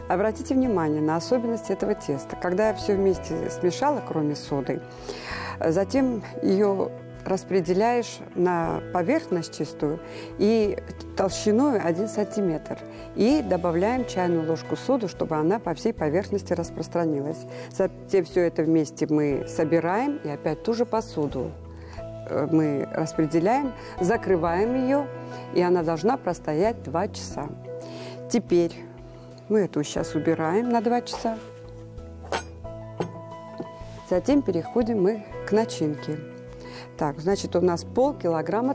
Обратите внимание на особенность этого теста. Когда я все вместе смешала, кроме соды, затем ее распределяешь на поверхность чистую и толщиной 1 сантиметр. И добавляем чайную ложку соды, чтобы она по всей поверхности распространилась. Затем все это вместе мы собираем и опять ту же посуду мы распределяем, закрываем ее, и она должна простоять 2 часа. Теперь мы эту сейчас убираем на 2 часа. Затем переходим мы к начинке. Так, значит, у нас полкилограмма